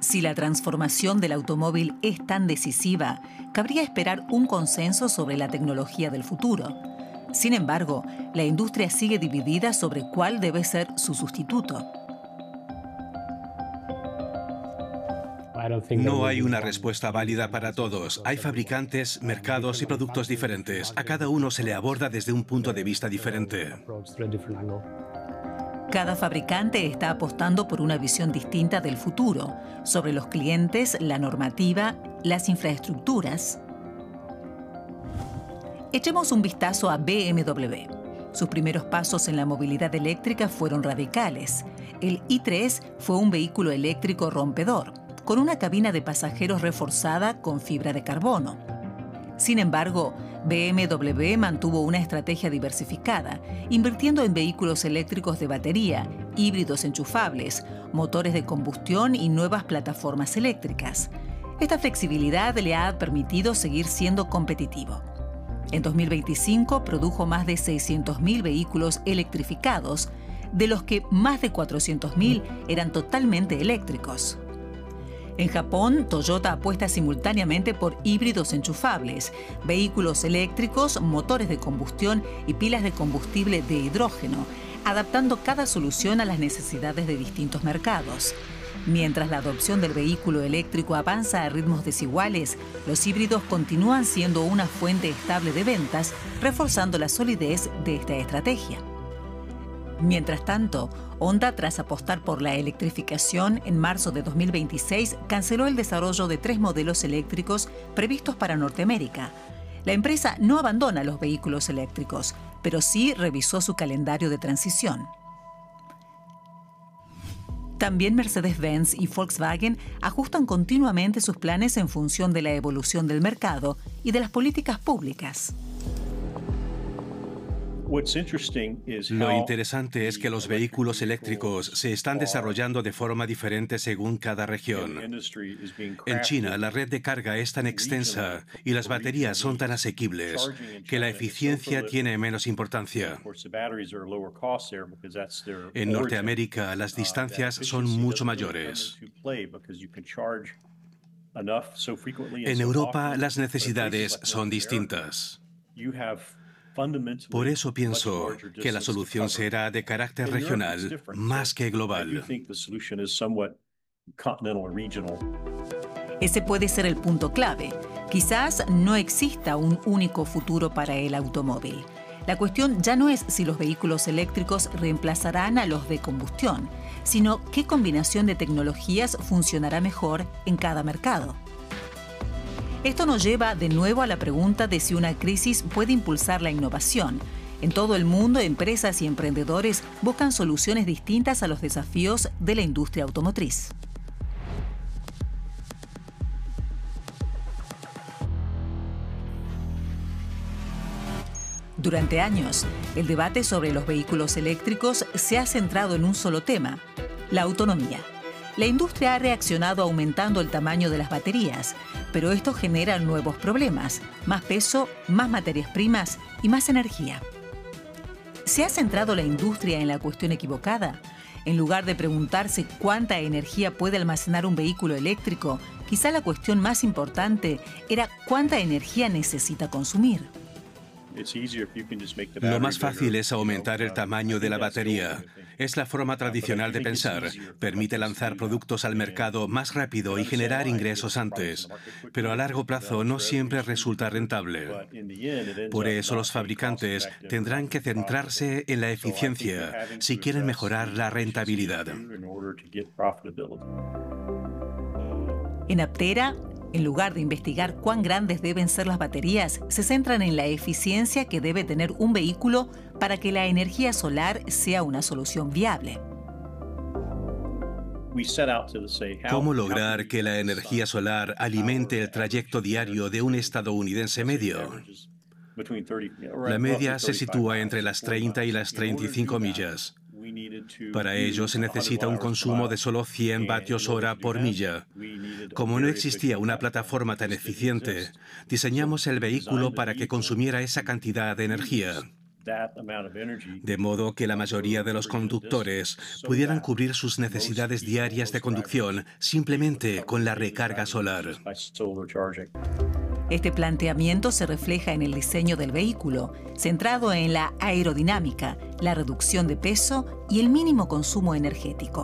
Si la transformación del automóvil es tan decisiva, cabría esperar un consenso sobre la tecnología del futuro. Sin embargo, la industria sigue dividida sobre cuál debe ser su sustituto. No hay una respuesta válida para todos. Hay fabricantes, mercados y productos diferentes. A cada uno se le aborda desde un punto de vista diferente. Cada fabricante está apostando por una visión distinta del futuro, sobre los clientes, la normativa, las infraestructuras. Echemos un vistazo a BMW. Sus primeros pasos en la movilidad eléctrica fueron radicales. El i3 fue un vehículo eléctrico rompedor, con una cabina de pasajeros reforzada con fibra de carbono. Sin embargo, BMW mantuvo una estrategia diversificada, invirtiendo en vehículos eléctricos de batería, híbridos enchufables, motores de combustión y nuevas plataformas eléctricas. Esta flexibilidad le ha permitido seguir siendo competitivo. En 2025 produjo más de 600.000 vehículos electrificados, de los que más de 400.000 eran totalmente eléctricos. En Japón, Toyota apuesta simultáneamente por híbridos enchufables, vehículos eléctricos, motores de combustión y pilas de combustible de hidrógeno, adaptando cada solución a las necesidades de distintos mercados. Mientras la adopción del vehículo eléctrico avanza a ritmos desiguales, los híbridos continúan siendo una fuente estable de ventas, reforzando la solidez de esta estrategia. Mientras tanto, Honda, tras apostar por la electrificación, en marzo de 2026 canceló el desarrollo de 3 modelos eléctricos previstos para Norteamérica. La empresa no abandona los vehículos eléctricos, pero sí revisó su calendario de transición. También Mercedes-Benz y Volkswagen ajustan continuamente sus planes en función de la evolución del mercado y de las políticas públicas. Lo interesante es que los vehículos eléctricos se están desarrollando de forma diferente según cada región. En China, la red de carga es tan extensa y las baterías son tan asequibles que la eficiencia tiene menos importancia. En Norteamérica, las distancias son mucho mayores. En Europa, las necesidades son distintas. Por eso pienso que la solución será de carácter regional más que global. Ese puede ser el punto clave. Quizás no exista un único futuro para el automóvil. La cuestión ya no es si los vehículos eléctricos reemplazarán a los de combustión, sino qué combinación de tecnologías funcionará mejor en cada mercado. Esto nos lleva de nuevo a la pregunta de si una crisis puede impulsar la innovación. En todo el mundo, empresas y emprendedores buscan soluciones distintas a los desafíos de la industria automotriz. Durante años, el debate sobre los vehículos eléctricos se ha centrado en un solo tema: la autonomía. La industria ha reaccionado aumentando el tamaño de las baterías, pero esto genera nuevos problemas: más peso, más materias primas y más energía. ¿Se ha centrado la industria en la cuestión equivocada? En lugar de preguntarse cuánta energía puede almacenar un vehículo eléctrico, quizá la cuestión más importante era cuánta energía necesita consumir. Lo más fácil es aumentar el tamaño de la batería. Es la forma tradicional de pensar. Permite lanzar productos al mercado más rápido y generar ingresos antes. Pero a largo plazo no siempre resulta rentable. Por eso los fabricantes tendrán que centrarse en la eficiencia si quieren mejorar la rentabilidad. En Aptera, en lugar de investigar cuán grandes deben ser las baterías, se centran en la eficiencia que debe tener un vehículo para que la energía solar sea una solución viable. ¿Cómo lograr que la energía solar alimente el trayecto diario de un estadounidense medio? La media se sitúa entre las 30 y las 35 millas. Para ello se necesita un consumo de solo 100 vatios hora por milla. Como no existía una plataforma tan eficiente, diseñamos el vehículo para que consumiera esa cantidad de energía. de modo que la mayoría de los conductores pudieran cubrir sus necesidades diarias de conducción simplemente con la recarga solar. Este planteamiento se refleja en el diseño del vehículo, centrado en la aerodinámica, la reducción de peso y el mínimo consumo energético.